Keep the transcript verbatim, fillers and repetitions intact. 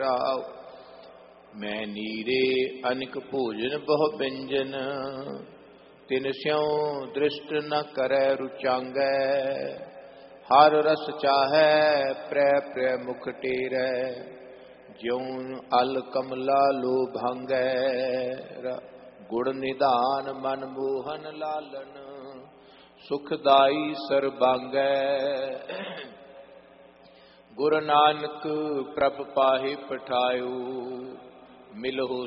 ਰਾਉ। ਮੈਂ ਨੀਰੇ ਅਨਿਕ ਭੋਜਨ ਬਹੁ ବ୍ୟੰਜਨ, ਤਿਨ ਸਿਉ ਦ੍ਰਿਸ਼ਟ ਨ ਕਰੈ ਰੁਚਾਂਗੈ। ਹਰ ਰਸ ਚਾਹੈ ਪ੍ਰੈ ਪ੍ਰੈ ਮੁਖ ਟੇਰੈ, ਜਿਉ ਅਲ ਕਮਲਾ ਲੋ ਭੰਗੈ। ਗੁੜ ਨਿਧਾਨ ਮਨ ਮੋਹਨ ਲਾਲਨ, ਸੁਖਦਾਈ ਸਰਬਾਂਗੈ। ਗੁਰੂ ਨਾਨਕ ਪ੍ਰਭ ਪਾਹੇ ਪਠਾਇਓ, ਮਿਲਹੁ